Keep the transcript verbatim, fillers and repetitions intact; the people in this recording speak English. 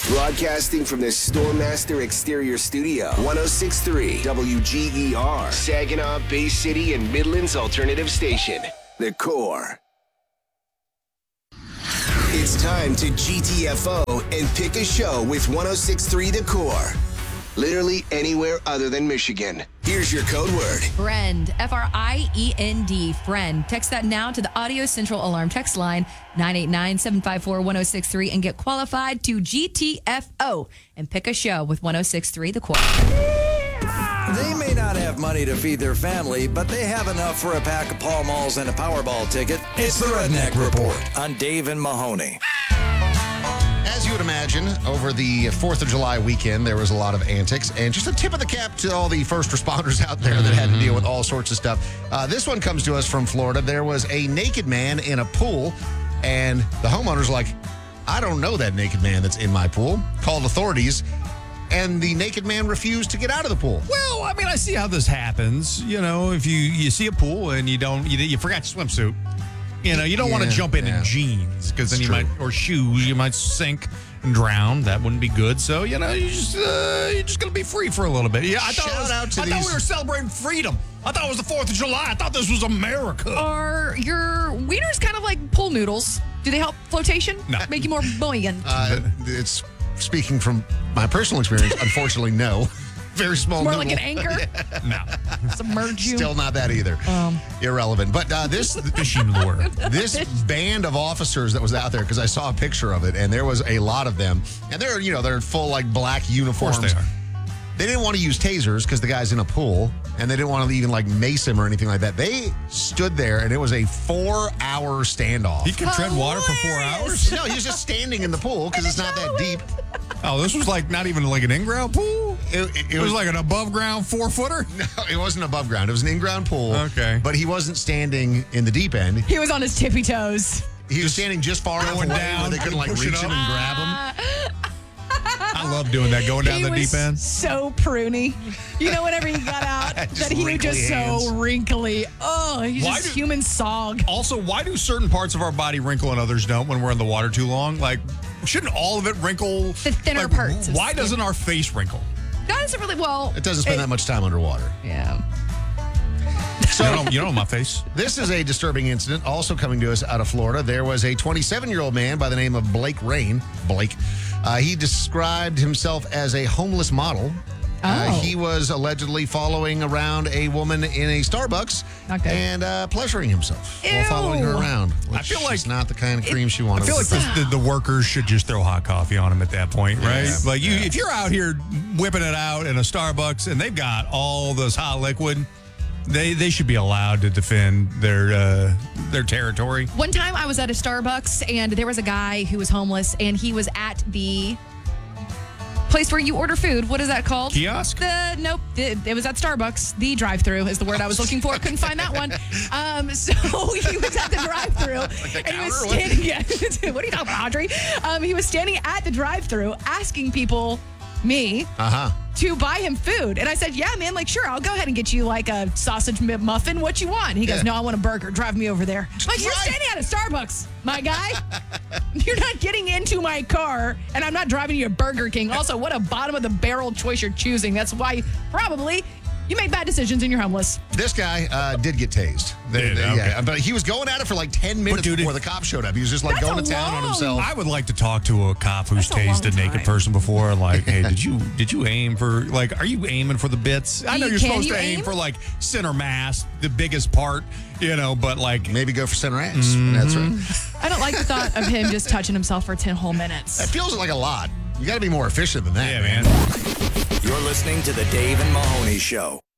Broadcasting from the Stormmaster Exterior Studio, one oh six point three W G E R, Saginaw, Bay City, and Midland's alternative station, The Core. It's time to G T F O and pick a show with one oh six point three The Core. Literally anywhere other than Michigan. Here's your code word. Friend. F R I E N D. Friend. Text that now to the Audio Central Alarm text line nine eight nine, seven five four, one oh six three and get qualified to G T F O and pick a show with one oh six point three The Core. They may not have money to feed their family, but they have enough for a pack of Pall Malls and a Powerball ticket. It's the Redneck Report on Dave and Mahoney. As you would imagine, over the fourth of July weekend, there was a lot of antics. And just a tip of the cap to all the first responders out there that had to deal with all sorts of stuff. Uh, this one comes to us from Florida. There was a naked man in a pool, and the homeowner's like, I don't know that naked man that's in my pool. Called authorities, and the naked man refused to get out of the pool. Well, I mean, I see how this happens. You know, if you, you see a pool and you don't, you, you forgot your swimsuit. You know, you don't yeah, want to jump in yeah. in jeans because then you true. might, or shoes, you might sink and drown. That wouldn't be good. So, you know, you just, uh, you're just going to be free for a little bit. Yeah, I thought, Shout was, out to I these... thought we were celebrating freedom. I thought it was the fourth of July. I thought this was America. Are your wieners kind of like pool noodles? Do they help flotation? No. Make you more buoyant? Uh, it's speaking from my personal experience. Unfortunately, no. Very small. More noodle. Like an anchor? No. Submerge you? Still not that either. Um, Irrelevant. But uh, this fishing lure. This band of officers that was out there, because I saw a picture of it, and there was a lot of them. And they're, you know, they're full like black uniforms. Of course they are. They didn't want to use tasers because the guy's in a pool, and they didn't want to even like mace him or anything like that. They stood there, and it was a four-hour standoff. He could tread water for four hours? No, he was just standing in the pool because it's not that deep. Oh, this was like not even like an in-ground pool? It, it, it, it was, was like an above-ground four-footer? No, it wasn't above ground. It was an in-ground pool. Okay. But he wasn't standing in the deep end. He was on his tippy toes. He was standing just far enough away down, where they couldn't like reach him and grab him. I love doing that, going down he the was deep end. So pruny. You know, whenever he got out, that he was just hands. so wrinkly. Oh, he's Why just do, human sog. Also, why do certain parts of our body wrinkle and others don't when we're in the water too long? Like, shouldn't all of it wrinkle? The thinner like, parts. Why doesn't our face wrinkle? That doesn't really, well. It doesn't spend it, that much time underwater. Yeah. So, you know, you know my face. This is a disturbing incident also coming to us out of Florida. There was a twenty-seven-year-old man by the name of Blake Rain. Blake. Uh, he described himself as a homeless model. Oh. Uh, he was allegedly following around a woman in a Starbucks okay. and uh, pleasuring himself Ew. while following her around. Which I feel like is not the kind of cream it, she wanted. I feel like the, the, the workers should just throw hot coffee on him at that point, right? Yeah, like you, yeah. if you're out here whipping it out in a Starbucks and they've got all this hot liquid, they they should be allowed to defend their uh, their territory. One time I was at a Starbucks and there was a guy who was homeless and he was at the place where you order food. What is that called? Kiosk? The nope. The, it was at Starbucks. The drive-through is the word I was looking for. Couldn't find that one. Um, so he was at the drive-through, like and he was counter? standing. Yeah, what are you talking about, Audrey? Um, he was standing at the drive-through, asking people, me, Uh-huh. to buy him food. And I said, yeah, man, like, sure, I'll go ahead and get you like a sausage muffin. What you want? He goes, Yeah. no, I want a burger. Drive me over there. I'm like, you're Drive- standing at a Starbucks, my guy. You're not getting into my car, and I'm not driving you to Burger King. Also, what a bottom of the barrel choice you're choosing. That's why probably you make bad decisions and you're homeless. This guy uh, did get tased. They- Did, they- okay. yeah, but he was going at it for like ten minutes dude, before it- the cop showed up. He was just like That's going a to town on long- himself. I would like to talk to a cop who's That's a long tased a naked time. person before. Like, hey, did you did you aim for like? Are you aiming for the bits? I know You- you're can supposed you to aim? aim? for like center mass, the biggest part, you know. But like, Maybe go for center ass. Mm-hmm. That's right. I don't like the thought of him just touching himself for ten whole minutes. That feels like a lot. You got to be more efficient than that, yeah, man. You're listening to the Dave and Mahoney Show.